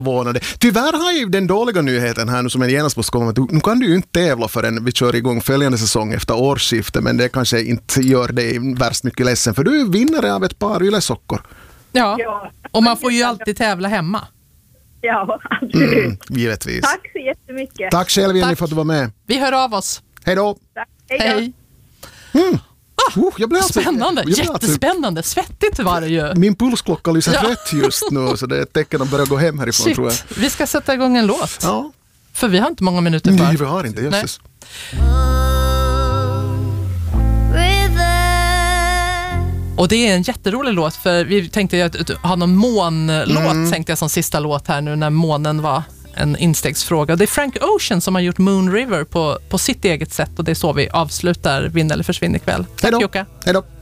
förvånade. Tyvärr har ju den dåliga nyheten här nu som en genast måste komma att nu kan du ju inte tävla förrän vi kör igång följande säsong efter årsskiftet, men det kanske inte gör dig värst mycket ledsen för du är vinnare av ett par yllesockor. Ja, och man får ju alltid tävla hemma. Ja, absolut. Givetvis. Tack så jättemycket. Tack själv Jenny för att du var med. Vi hör av oss. Hej då. Tack. Hej då. Hej. Jag blev Spännande, jättespännande. Svettigt var det ju. Min pulsklocka lyser rött just nu så det är ett tecken att börja gå hem härifrån. Shit. Tror jag. Vi ska sätta igång en låt. Ja. För vi har inte många minuter kvar. Nej, vi har inte, jösses. Och det är en jätterolig låt för vi tänkte att ha någon månlåt tänkte jag som sista låt här nu när månen var en instegsfråga. Det är Frank Ocean som har gjort Moon River på sitt eget sätt och det är så vi avslutar Vinn eller försvinn ikväll. Tack Jocka. Hej då.